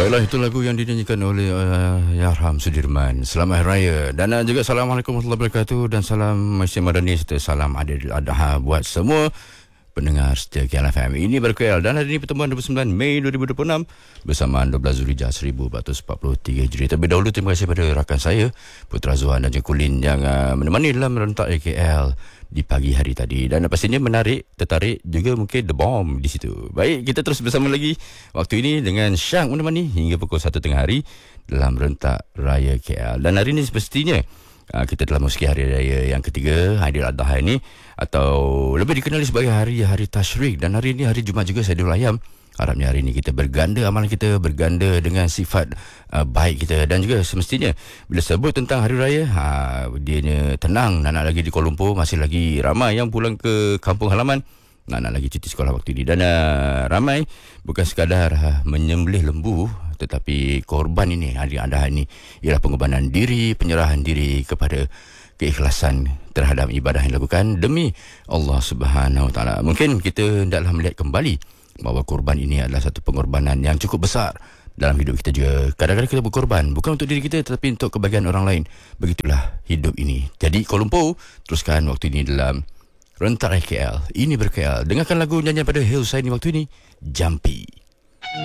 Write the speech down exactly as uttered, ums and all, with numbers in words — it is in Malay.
Baiklah, itu lagu yang dinyanyikan oleh uh, Yarham Sudirman. Selamat Hari Raya dan uh, juga Assalamualaikum warahmatullahi wabarakatuh dan salam Malaysia Madani serta salam Adil Adha buat semua pendengar setia K L F M. Ini baru K L dan hari ini pertemuan dua puluh sembilan Mei dua ribu dua puluh enam bersama dua belas Zulhijjah seribu empat ratus empat puluh tiga Hijri. Terlebih dahulu terima kasih kepada rakan saya Putra Zuhan dan juga Kulin yang uh, menemani dalam rentak K L di pagi hari tadi, dan pastinya menarik, tertarik juga mungkin The Bomb di situ. Baik, kita terus bersama lagi waktu ini dengan Syah menemani hingga pukul satu tengah hari dalam rentak Raya K L. Dan hari ini semestinya uh, kita telah memasuki hari raya yang ketiga, Aidiladha ini, atau lebih dikenali sebagai hari-hari Tasyrik. Dan hari ini hari Jumaat juga, Saidul Ayam. Harapnya hari ini kita berganda amalan kita, berganda dengan sifat uh, baik kita. Dan juga semestinya bila sebut tentang hari raya, ha, dianya tenang, nak-nak lagi di Kuala Lumpur, masih lagi ramai yang pulang ke kampung halaman, nak-nak lagi cuti sekolah waktu ini. Dan uh, ramai bukan sekadar uh, menyembelih lembu, tetapi korban ini, hari Adha ini ialah pengorbanan diri, penyerahan diri kepada keikhlasan terhadap ibadah yang dilakukan demi Allah Subhanahu Wa Taala. Mungkin kita hendaklah melihat kembali bahawa korban ini adalah satu pengorbanan yang cukup besar dalam hidup kita juga. Kadang-kadang kita berkorban bukan untuk diri kita tetapi untuk kebahagiaan orang lain. Begitulah hidup ini. Jadi Kuala Lumpur, teruskan waktu ini dalam rentak K L. Ini ber-K L. Dengarkan lagu nyanyian pada Hillside ini waktu ini, Jumpy.